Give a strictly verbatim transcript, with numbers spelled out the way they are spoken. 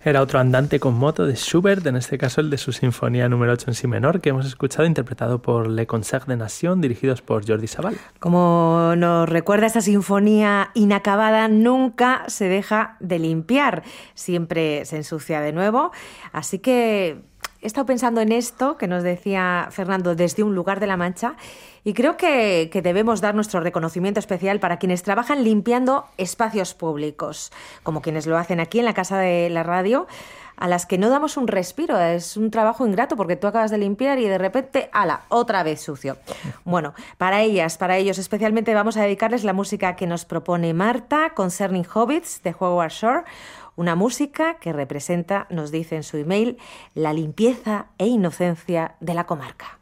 Era otro andante con moto de Schubert, en este caso el de su sinfonía número ocho en si menor, que hemos escuchado interpretado por Le Concert de Nation, dirigidos por Jordi Savall. Como nos recuerda esta sinfonía inacabada, nunca se deja de limpiar, siempre se ensucia de nuevo, así que he estado pensando en esto que nos decía Fernando desde un lugar de La Mancha y creo que, que debemos dar nuestro reconocimiento especial para quienes trabajan limpiando espacios públicos, como quienes lo hacen aquí en la Casa de la Radio, a las que no damos un respiro. Es un trabajo ingrato porque tú acabas de limpiar y de repente, ¡hala!, otra vez sucio. Bueno, para ellas, para ellos especialmente vamos a dedicarles la música que nos propone Marta, Concerning Hobbits, de Howard Shore, una música que representa, nos dice en su email, la limpieza e inocencia de la comarca.